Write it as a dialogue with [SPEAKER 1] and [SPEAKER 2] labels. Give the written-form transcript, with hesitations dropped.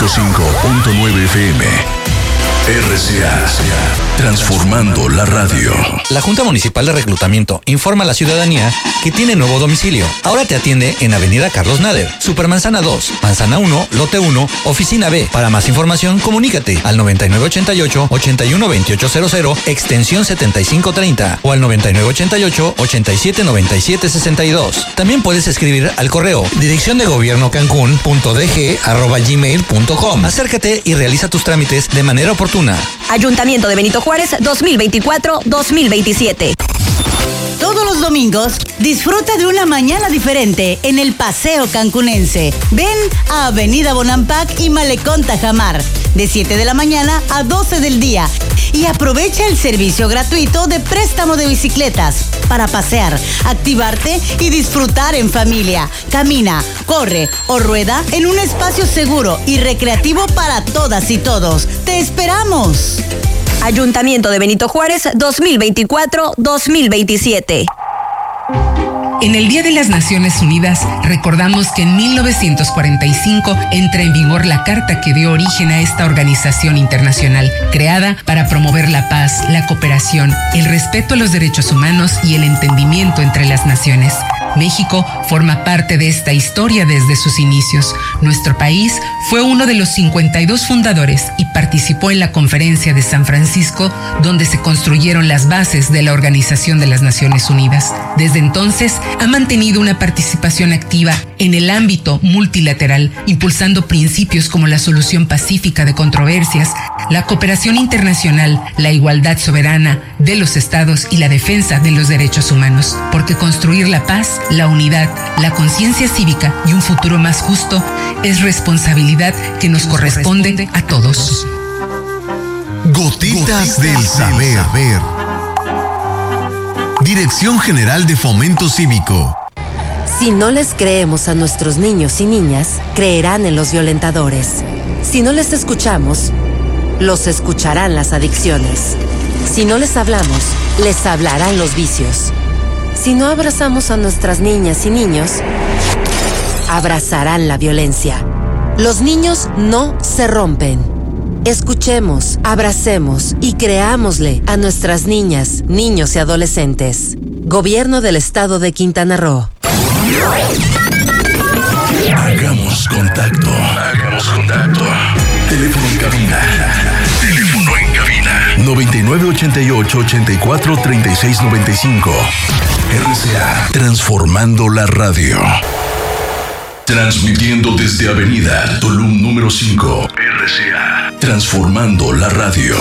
[SPEAKER 1] 105.9 FM. RCA, transformando la radio.
[SPEAKER 2] La Junta Municipal de Reclutamiento informa a la ciudadanía que tiene nuevo domicilio. Ahora te atiende en Avenida Carlos Nader, Supermanzana 2, Manzana 1, Lote 1, Oficina B. Para más información, comunícate al 9988-812800, extensión 7530 o al 9988-879762. También puedes escribir al correo direcciondegobiernoccancun.dg@gmail.com. Acércate y realiza tus trámites de manera oportuna.
[SPEAKER 3] Ayuntamiento de Benito Juárez 2024-2027.
[SPEAKER 4] Todos los domingos, disfruta de una mañana diferente en el Paseo Cancunense. Ven a Avenida Bonampak y Malecón Tajamar, de 7 de la mañana a 12 del día. Y aprovecha el servicio gratuito de préstamo de bicicletas para pasear, activarte y disfrutar en familia. Camina, corre o rueda en un espacio seguro y recreativo para todas y todos. ¡Te esperamos!
[SPEAKER 3] Ayuntamiento de Benito Juárez 2024-2027.
[SPEAKER 5] En el Día de las Naciones Unidas, recordamos que en 1945 entra en vigor la carta que dio origen a esta organización internacional, creada para promover la paz, la cooperación, el respeto a los derechos humanos y el entendimiento entre las naciones. México forma parte de esta historia desde sus inicios. Nuestro país fue uno de los 52 fundadores y participó en la Conferencia de San Francisco, donde se construyeron las bases de la Organización de las Naciones Unidas. Desde entonces, ha mantenido una participación activa en el ámbito multilateral, impulsando principios como la solución pacífica de controversias, la cooperación internacional, la igualdad soberana de los estados y la defensa de los derechos humanos. Porque construir la paz, la unidad, la conciencia cívica y un futuro más justo es responsabilidad que nos corresponde a todos.
[SPEAKER 1] Gotitas del Saber. Dirección General de Fomento Cívico.
[SPEAKER 6] Si no les creemos a nuestros niños y niñas, creerán en los violentadores. Si no les escuchamos, los escucharán las adicciones. Si no les hablamos, les hablarán los vicios. Si no abrazamos a nuestras niñas y niños, abrazarán la violencia. Los niños no se rompen. Escuchemos, abracemos y creámosle a nuestras niñas, niños y adolescentes. Gobierno del Estado de Quintana Roo.
[SPEAKER 1] Hagamos contacto. Teléfono en cabina. 9988-843695. RCA, transformando la radio. Transmitiendo desde Avenida Tulum número 5. RCA, transformando la radio.